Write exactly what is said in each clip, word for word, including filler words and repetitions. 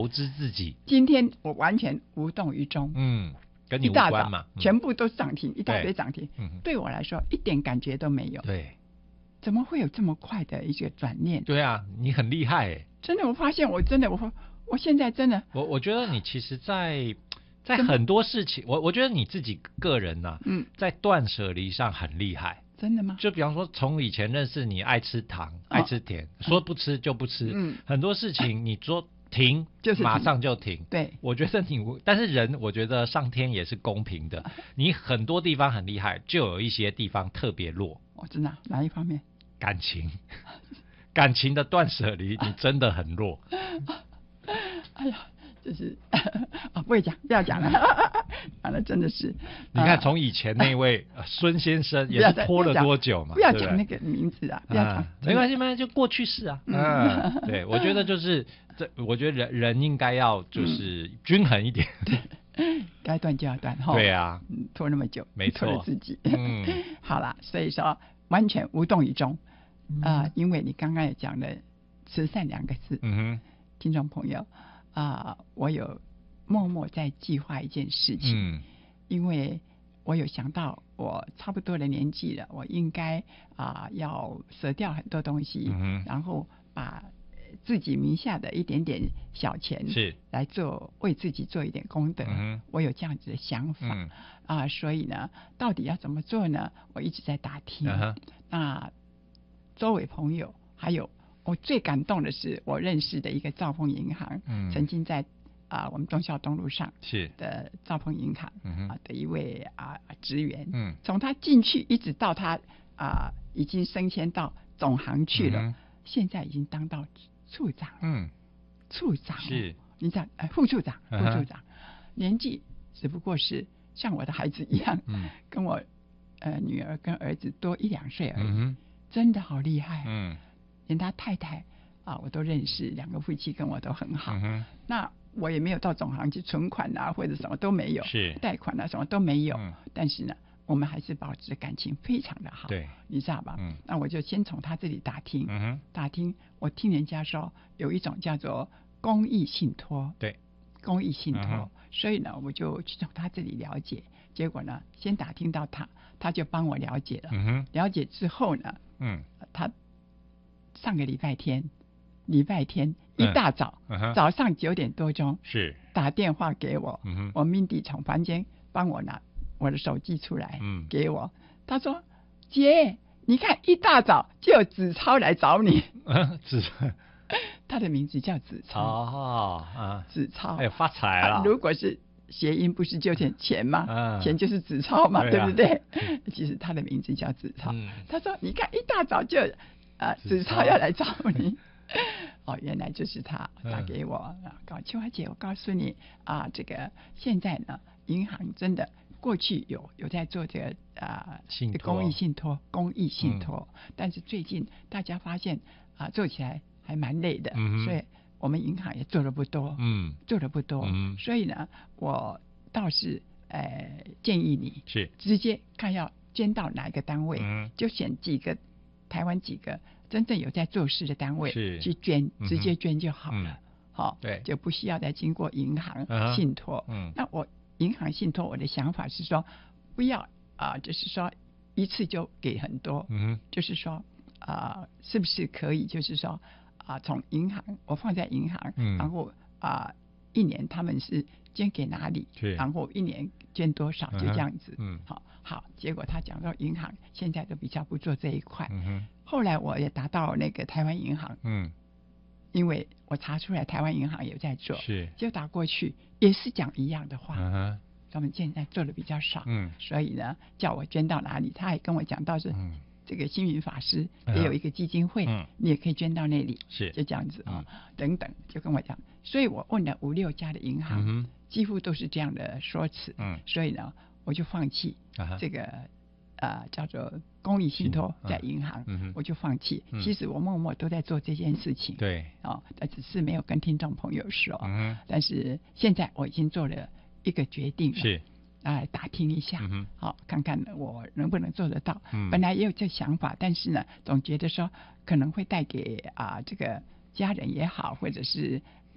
知自己。 今天我完全无动于衷， 嗯，跟你无一大关嘛， 早全部都是涨停，一大堆对涨停， 嗯对我来说一点感觉都没有。 对怎么会有这么快的一个转念？ 对啊，你很厉害哎。 真的，我发现我真的，我我现在真的， 我我觉得你其实在，在怎么很多事情，我我觉得你自己个人呐、 嗯， 在断舍离上很厉害。 真的吗？ 就比方说，从以前认识你爱吃糖、爱吃甜，说不吃就不吃， 嗯很多事情你说停， 就是停马上就停。 对， 我觉得你，但是人，我觉得上天也是公平的，你很多地方很厉害，就有一些地方特别弱。 我知道哪一方面？ 感情，感情的断舍离，你真的很弱。 哎呀，就是啊，不会讲，不要讲了，完了，真的是。 你看， 啊从以前那位呃孙先生也不要再是拖了多久嘛？ 不要对讲那个名字啊，不要讲啊，没关系，没关系，就过去式啊。嗯，对，我觉得就是这，我觉得人人应该要就是均衡一点。 该断就要断哈。 对啊， 嗯拖那么久， 没错拖了自己。 嗯， 好啦，所以说完全无动于衷啊、呃因为你刚刚也讲了慈善两个字， 嗯哼， 听众朋友啊、呃我有默默在计划一件事情， 嗯因为我有想到我差不多的年纪了，我应该啊、要舍掉很多东西， 嗯哼然后把自己名下的一点点小钱是来做为自己做一点功德， 嗯哼我有这样子的想法嗯啊、所以呢，到底要怎么做呢？我一直在打听。 嗯哼那周围朋友还有我最感动的是，我认识的一个兆丰银行， 嗯曾经在啊、我们忠孝东路上是的兆丰银行嗯哼啊、的一位啊、职员， 嗯从他进去一直到他啊、已经升迁到总行去了， 嗯哼现在已经当到处长， 嗯处长、哦、 是你讲呃副处长，副嗯哼处长，年纪只不过是像我的孩子一样， 嗯跟我呃女儿跟儿子多一两岁而已， 嗯哼真的好厉害， 嗯连他太太啊我都认识，两个夫妻跟我都很好， 嗯哼那我也没有到总行去存款啊或者什么都没有， 是贷款啊什么都没有， 嗯但是呢我们还是保持感情非常的好， 对， 你知道吧？ 嗯那我就先从他这里打听， 嗯哼打听，我听人家说有一种叫做公益信托， 对， 公益信托， 嗯哼所以呢，我就去从他这里了解，结果呢，先打听到他，他就帮我了解了， 嗯哼了解之后呢， 嗯他上个礼拜天，礼拜天一大早， 嗯哼早上九点多钟是打电话给我， 嗯哼我 Mindy 从房间帮我拿我的手机出来， 嗯给我，他说姐，你看一大早就有子超来找你， 子他的名字叫子超， 哦啊， 子超， 哎呦发财了啊，如果是谐音，不是就钱钱吗？ 嗯钱就是子超嘛， 对啊对不对？其实他的名字叫子超。 嗯他说：“你看，一大早就啊，子子超超要来找你。”哦，原来就是他嗯打给我，啊，搞秋华姐，我告诉你啊，这个现在呢，银行真的过去有有在做这个啊信托公益信托，公益信托，但是最近大家发现啊，做起来还蛮累的， 嗯哼所以我们银行也做的不多， 嗯做的不多， 嗯所以呢，我倒是呃建议你是直接看要捐到哪一个单位， 嗯就选几个台湾几个真正有在做事的单位是去捐， 嗯哼直接捐就好了嗯， 好、 对就不需要再经过银行嗯哼信托。 嗯那我银行信托，我的想法是说，不要啊、就是说一次就给很多， 嗯哼就是说啊、是不是可以？就是说啊、从银行我放在银行， 嗯然后啊、一年他们是捐给哪里， 是然后一年捐多少，就嗯哼这样子。 嗯好好，结果他讲到银行现在都比较不做这一块。 嗯哼后来我也达到那个台湾银行， 嗯因为我查出来台湾银行有在做， 是就打过去也是讲一样的话。 嗯哼他们现在做的比较少， 嗯所以呢，叫我捐到哪里，他还跟我讲到是、 嗯这个星云法师嗯也有一个基金会， 嗯你也可以捐到那里， 是就这样子啊、 嗯等等，就跟我讲。所以我问了五六家的银行， 嗯哼几乎都是这样的说辞， 嗯所以呢，我就放弃啊哈这个呃叫做公益信托信在银行， 嗯哼我就放弃。 嗯其实我默默都在做这件事情， 对哦，但只是没有跟听众朋友说。 嗯哼但是现在我已经做了一个决定了， 是来打听一下， 嗯哼好、看看我能不能做得到。 嗯本来也有这想法，但是呢，总觉得说可能会带给啊、这个家人也好，或者是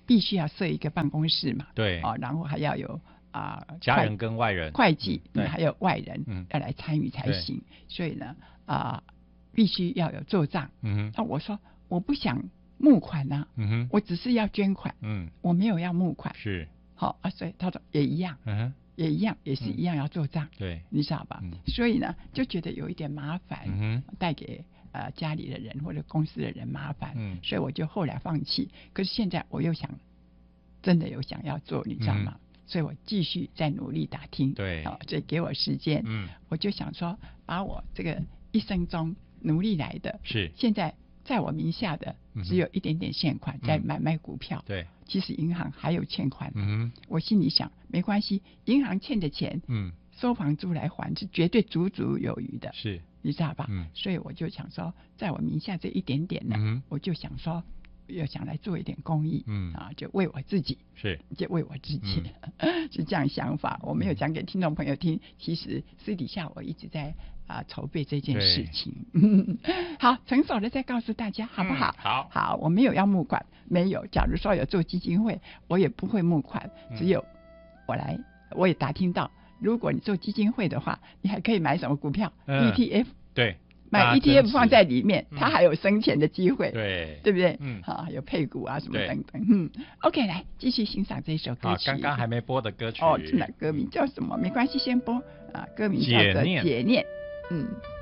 必须要设一个办公室嘛， 对， 啊，然后还要有啊、呃、 家人跟外人、 会计， 对， 还有外人、 嗯、 要来参与才行。所以呢，啊、呃，必须要有做账。 嗯哼， 那我说我不想募款啊， 嗯哼， 我只是要捐款， 嗯， 我没有要募款。 是， 好啊，所以他说也一样， 嗯哼， 也一样，也是一样要做账， 嗯、对， 你知道吧？ 嗯、 所以呢，就觉得有一点麻烦， 嗯带给呃家里的人或者公司的人麻烦， 嗯， 所以我就后来放弃。可是现在我又想，真的有想要做，你知道吗？嗯、所以我继续在努力打听， 对， 啊，所以给我时间， 嗯， 我就想说，把我这个一生中努力来的， 是现在在我名下的只有一点点现款，嗯、在买卖股票， 对， 其实银行还有欠款， 嗯， 我心里想，没关系，银行欠的钱，嗯，收房租来还是绝对足足有余的， 是， 你知道吧？ 嗯， 所以我就想说，在我名下这一点点呢，嗯、我就想说。又想来做一点公益，嗯啊，就为我自己， 是， 就为我自己，嗯、是这样想法。我没有讲给听众朋友听，其实私底下我一直在啊、呃、筹备这件事情。好，成熟的再告诉大家，好不好？ 嗯、好， 好，我没有要募款，没有。假如说有做基金会，我也不会募款，只有我来。我也打听到，如果你做基金会的话，你还可以买什么股票、嗯、？E T F， 对。 买 E T F 放在里面，它还有生钱的机会， 对， 对不对？ 嗯， 好，有配股啊什么等等。嗯 ，OK， 来继续欣赏这首歌曲。 刚刚还没播的歌曲哦，那歌名叫什么？没关系，先播啊。歌名叫做《解念》。嗯。